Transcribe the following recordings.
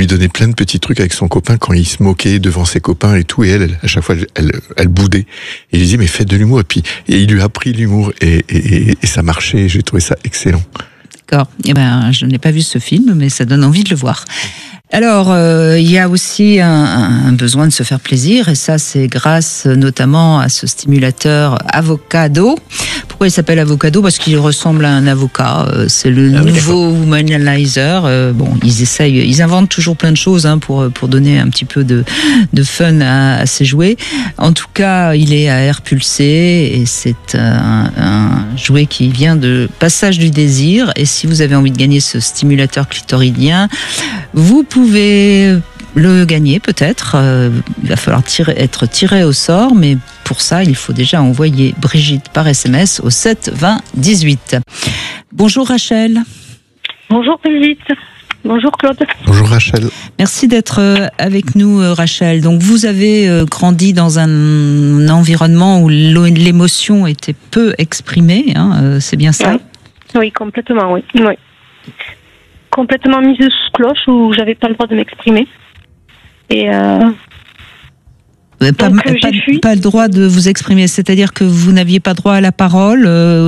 lui donnait plein de petits trucs avec son copain quand il se moquait devant ses copains et tout. Et elle à chaque fois, elle boudait. Et il lui disait, mais faites de l'humour. Et il lui a appris l'humour et ça marchait. J'ai trouvé ça excellent. D'accord. Je n'ai pas vu ce film, mais ça donne envie de le voir. Alors, il y a aussi un besoin de se faire plaisir, et ça, c'est grâce notamment à ce stimulateur Avocado. Pourquoi il s'appelle Avocado ? Parce qu'il ressemble à un avocat. C'est le nouveau Womanizer. Ils inventent toujours plein de choses pour donner un petit peu de fun à ces jouets. En tout cas, il est à air pulsé, et c'est un jouet qui vient de Passage du Désir. Et si vous avez envie de gagner ce stimulateur clitoridien, vous pouvez le gagner peut-être. Il va falloir être tiré au sort, mais pour ça, il faut déjà envoyer Brigitte par SMS au 7 20 18. Bonjour Rachel. Bonjour Brigitte. Bonjour Claude. Bonjour Rachel. Merci d'être avec nous Rachel. Donc vous avez grandi dans un environnement où l'émotion était peu exprimée, c'est bien ça ? Oui, complètement, oui. Complètement mise sous cloche, où j'avais pas le droit de m'exprimer. Et pas le droit de vous exprimer, c'est-à-dire que vous n'aviez pas droit à la parole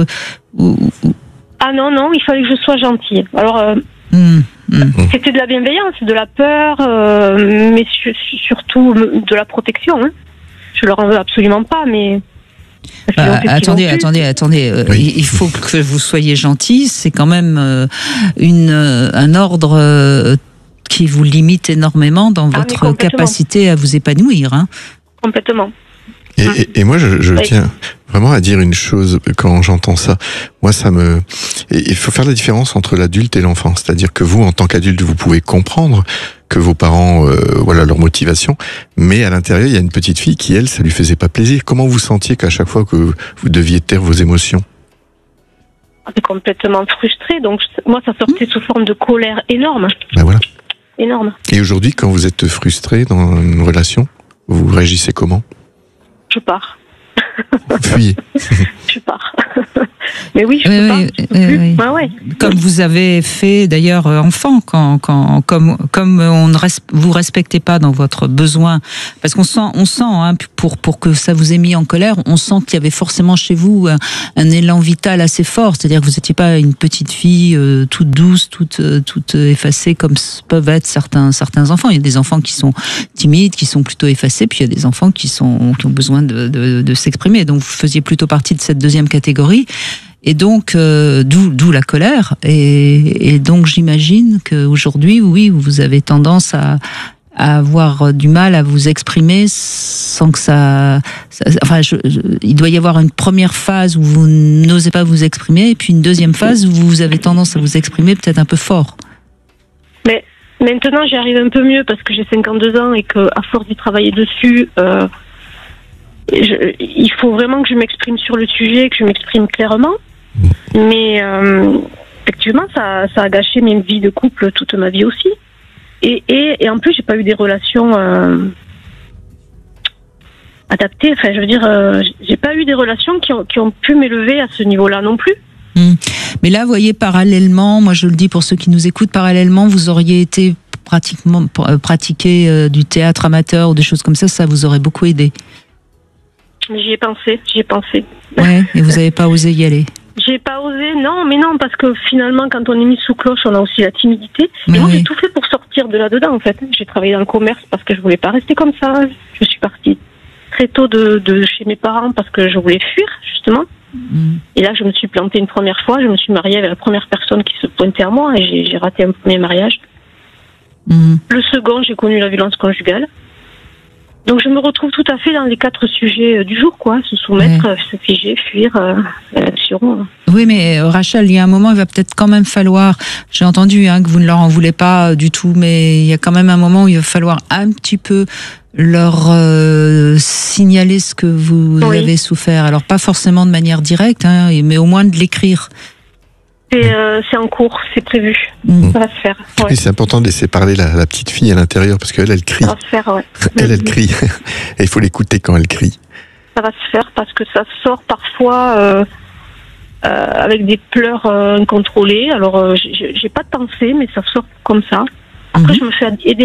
Ah non, il fallait que je sois gentille. Alors, c'était de la bienveillance, de la peur, mais surtout de la protection. Je leur en veux absolument pas, mais... Attendez. Oui. Il faut que vous soyez gentil. C'est quand même un ordre qui vous limite énormément dans votre capacité à vous épanouir. Complètement. Et moi, je tiens vraiment à dire une chose quand j'entends ça. Moi, il faut faire la différence entre l'adulte et l'enfant. C'est-à-dire que vous, en tant qu'adulte, vous pouvez comprendre que vos parents, leur motivation, mais à l'intérieur, il y a une petite fille qui, elle, ça lui faisait pas plaisir. Comment vous sentiez qu'à chaque fois que vous deviez taire vos émotions ? J'étais complètement frustrée. Donc, moi, ça sortait sous forme de colère énorme. Ben voilà. Énorme. Et aujourd'hui, quand vous êtes frustré dans une relation, vous réagissez comment ? Je pars. Fuyez. Je pars. Mais oui, je peux pas. Oui. Ouais. Comme vous avez fait d'ailleurs enfant, comme vous respectez pas dans votre besoin, parce qu'on sent pour que ça vous ait mis en colère, on sent qu'il y avait forcément chez vous un élan vital assez fort, c'est-à-dire que vous n'étiez pas une petite fille toute douce, toute effacée comme peuvent être certains enfants. Il y a des enfants qui sont timides, qui sont plutôt effacés, puis il y a des enfants qui ont besoin de s'exprimer. Donc vous faisiez plutôt partie de cette deuxième catégorie. Et donc, d'où la colère. Et donc, j'imagine qu'aujourd'hui, oui, vous avez tendance à avoir du mal à vous exprimer sans que il doit y avoir une première phase où vous n'osez pas vous exprimer, et puis une deuxième phase où vous avez tendance à vous exprimer peut-être un peu fort. Mais maintenant, j'y arrive un peu mieux parce que j'ai 52 ans et qu'à force d'y travailler dessus, il faut vraiment que je m'exprime sur le sujet, que je m'exprime clairement. Mais effectivement, ça a gâché mes vies de couple toute ma vie aussi. Et en plus, j'ai pas eu des relations adaptées. Enfin, je veux dire, j'ai pas eu des relations qui ont pu m'élever à ce niveau-là non plus. Mais là, vous voyez, parallèlement, moi je le dis pour ceux qui nous écoutent, parallèlement, vous auriez été pratiquer du théâtre amateur ou des choses comme ça vous aurait beaucoup aidé. J'y ai pensé. Ouais, et vous n'avez pas osé y aller. J'ai pas osé, non, parce que finalement, quand on est mis sous cloche, on a aussi la timidité. Et moi, j'ai tout fait pour sortir de là-dedans, en fait. J'ai travaillé dans le commerce parce que je voulais pas rester comme ça. Je suis partie très tôt de chez mes parents parce que je voulais fuir, justement. Et là, je me suis plantée une première fois. Je me suis mariée avec la première personne qui se pointait à moi et j'ai raté un premier mariage. Le second, j'ai connu la violence conjugale. Donc je me retrouve tout à fait dans les 4 sujets du jour, quoi. Se soumettre, se figer, fuir, l'action. Oui, mais Rachel, il y a un moment, il va peut-être quand même falloir, j'ai entendu que vous ne leur en voulez pas du tout, mais il y a quand même un moment où il va falloir un petit peu leur signaler ce que vous avez souffert. Alors pas forcément de manière directe, mais au moins de l'écrire. C'est en cours, c'est prévu. Ça va se faire. Ouais. Et c'est important de laisser parler la petite fille à l'intérieur parce qu'elle crie. Ça va se faire, ouais. Elle crie. Et il faut l'écouter quand elle crie. Ça va se faire parce que ça sort parfois avec des pleurs incontrôlés. Alors, j'ai pas de pensée, mais ça sort comme ça. Après, je me fais aider